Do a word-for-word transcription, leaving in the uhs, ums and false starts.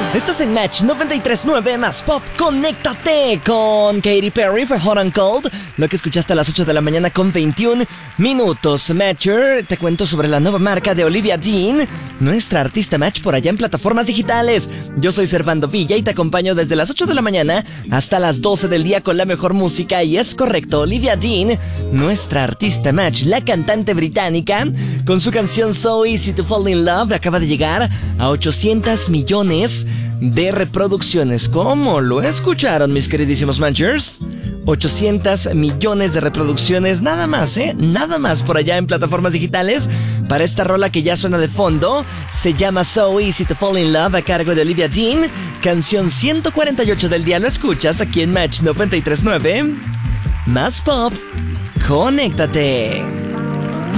Estás en Match noventa y tres punto nueve más Pop. Conéctate con Katy Perry, fue Hot and Cold. Lo que escuchaste a las ocho de la mañana con veintiún minutos. Matcher, te cuento sobre la nueva marca de Olivia Dean, nuestra artista Match por allá en plataformas digitales. Yo soy Servando Villa y te acompaño desde las ocho de la mañana hasta las doce del día con la mejor música. Y es correcto, Olivia Dean, nuestra artista Match, la cantante británica, con su canción So Easy to Fall in Love, acaba de llegar a ochocientos millones de reproducciones. ¿Cómo lo escucharon, mis queridísimos Matchers? ochocientos millones de reproducciones, nada más, ¿eh? Nada más por allá en plataformas digitales para esta rola que ya suena de fondo. Se llama So Easy to Fall in Love, a cargo de Olivia Dean. Canción ciento cuarenta y ocho del día, lo escuchas aquí en Match noventa y tres punto nueve. Más Pop, conéctate.